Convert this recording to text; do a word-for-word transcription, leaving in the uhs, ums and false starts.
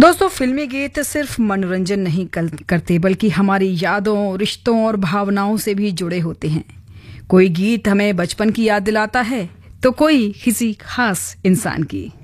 दोस्तों, फिल्मी गीत सिर्फ मनोरंजन नहीं करते बल्कि हमारी यादों, रिश्तों और भावनाओं से भी जुड़े होते हैं। कोई गीत हमें बचपन की याद दिलाता है तो कोई किसी खास इंसान की।